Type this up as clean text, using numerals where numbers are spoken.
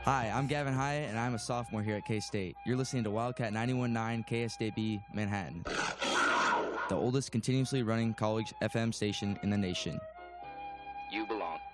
Hi, I'm Gavin Hyatt, and I'm a sophomore here at K-State. You're listening to Wildcat 91.9 KSDB Manhattan, the oldest continuously running college FM station in the nation. You belong.